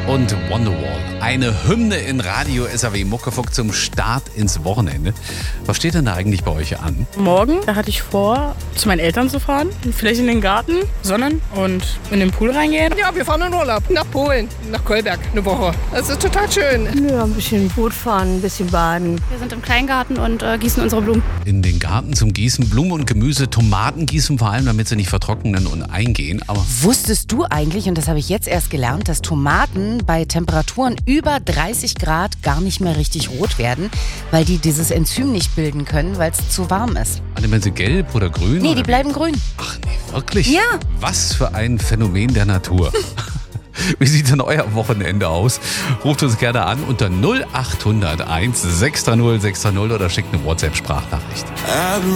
und Wonderwall. Eine Hymne in Radio SAW Muckefuck zum Start ins Wochenende. Was steht denn da eigentlich bei euch an? Morgen, da hatte ich vor, zu meinen Eltern zu fahren. Vielleicht in den Garten, sonnen und in den Pool reingehen. Ja, wir fahren in Urlaub nach Polen, nach Kolberg, eine Woche. Das ist total schön. Ja, ein bisschen Boot fahren, ein bisschen baden. Wir sind im Kleingarten und gießen unsere Blumen. In den Garten zum Gießen, Blumen und Gemüse, Tomaten gießen vor allem, damit sie nicht vertrocknen und eingehen. Aber wusstest du eigentlich, und das habe ich jetzt erst gelernt, dass Tomaten bei Temperaturen über 30 Grad gar nicht mehr richtig rot werden, weil die dieses Enzym nicht bilden können, weil es zu warm ist? also wenn sie gelb oder grün? Nee, oder die bleiben grün. Ach nee, wirklich? Ja. Was für ein Phänomen der Natur. Wie sieht denn euer Wochenende aus? Ruft uns gerne an unter 0800 1 630 630 oder schickt eine WhatsApp-Sprachnachricht.